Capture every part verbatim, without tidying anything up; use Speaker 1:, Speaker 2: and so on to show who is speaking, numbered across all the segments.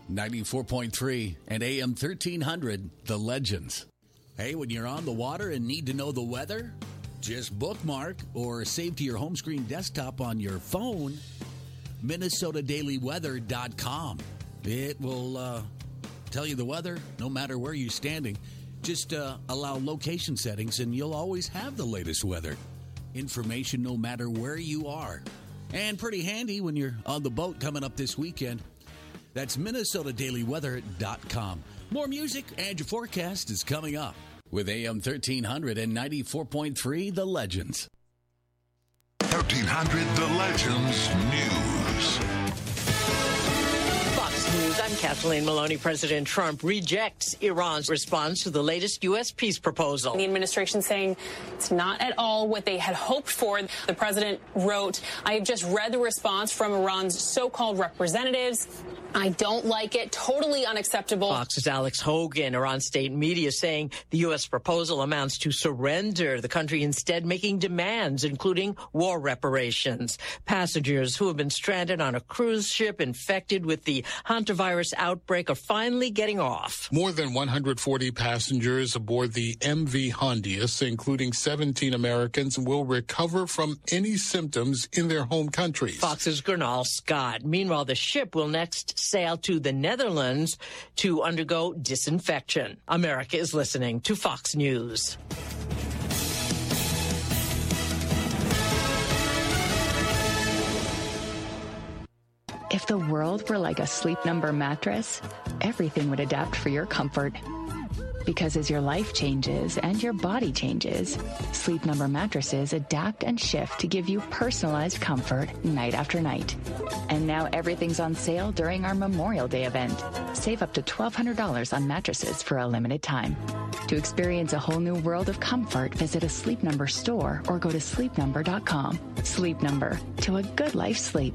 Speaker 1: ninety-four point three and A M thirteen hundred, The Legends. Hey, when you're on the water and need to know the weather, just bookmark or save to your home screen desktop on your phone, Minnesota Daily Weather dot com. It will uh, tell you the weather no matter where you're standing. Just uh, allow location settings and you'll always have the latest weather information no matter where you are. And pretty handy when you're on the boat coming up this weekend. That's Minnesota Daily Weather dot com. More music and your forecast is coming up with A M thirteen hundred and ninety-four point three, The Legends.
Speaker 2: thirteen hundred The Legends News.
Speaker 3: Fox News, I'm Kathleen Maloney. President Trump rejects Iran's response to the latest U S peace proposal.
Speaker 4: The administration saying it's not at all what they had hoped for. The president wrote, I have just read the response from Iran's so-called representatives. I don't like it. Totally unacceptable.
Speaker 3: Fox's Alex Hogan, Iran state media, saying the U S proposal amounts to surrender, the country instead making demands, including war reparations. Passengers who have been stranded on a cruise ship infected with the hantavirus outbreak are finally getting off.
Speaker 5: More than one hundred forty passengers aboard the M V Hondius, including seventeen Americans, will recover from any symptoms in their home countries.
Speaker 3: Fox's Gernal Scott. Meanwhile, the ship will next sail to the Netherlands to undergo disinfection. America is listening to Fox News.
Speaker 6: If the world were like a Sleep Number mattress, everything would adapt for your comfort. Because as your life changes and your body changes, Sleep Number mattresses adapt and shift to give you personalized comfort night after night. And now everything's on sale during our Memorial Day event. Save up to twelve hundred dollars on mattresses for a limited time. To experience a whole new world of comfort, visit a Sleep Number store or go to sleep number dot com. Sleep Number, to a good life sleep.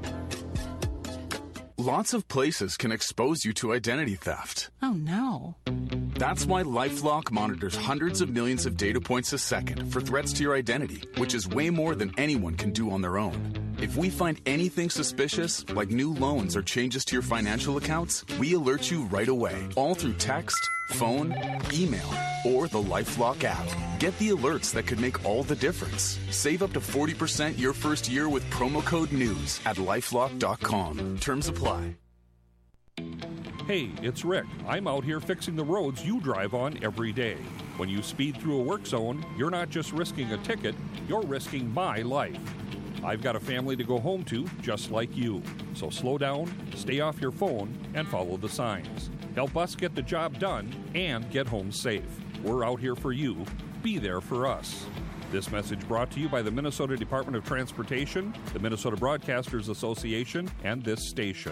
Speaker 7: Lots of places can expose you to identity theft.
Speaker 8: Oh, no.
Speaker 7: That's why LifeLock monitors hundreds of millions of data points a second for threats to your identity, which is way more than anyone can do on their own. If we find anything suspicious, like new loans or changes to your financial accounts, we alert you right away, all through text, phone, email, or the LifeLock app. Get the alerts that could make all the difference. Save up to forty percent your first year with promo code NEWS at lifelock dot com. Terms apply.
Speaker 9: Hey, it's Rick. I'm out here fixing the roads you drive on every day. When you speed through a work zone, you're not just risking a ticket, you're risking my life. I've got a family to go home to just like you. So slow down, stay off your phone, and follow the signs. Help us get the job done and get home safe. We're out here for you. Be there for us. This message brought to you by the Minnesota Department of Transportation, the Minnesota Broadcasters Association, and this station.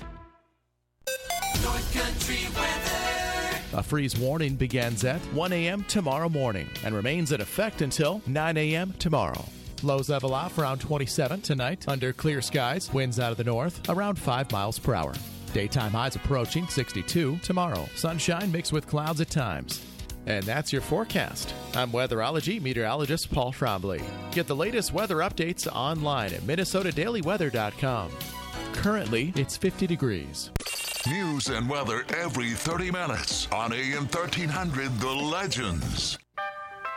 Speaker 10: North Country weather.
Speaker 11: A freeze warning begins at one a.m. tomorrow morning and remains in effect until nine a.m. tomorrow. Lows level off around twenty-seven tonight under clear skies. Winds out of the north around five miles per hour. Daytime highs approaching sixty-two tomorrow. Sunshine mixed with clouds at times. And that's your forecast. I'm weatherology meteorologist Paul Trombley. Get the latest weather updates online at Minnesota Daily Weather dot com. Currently, it's fifty degrees.
Speaker 2: News and weather every thirty minutes on A M thirteen hundred The Legends.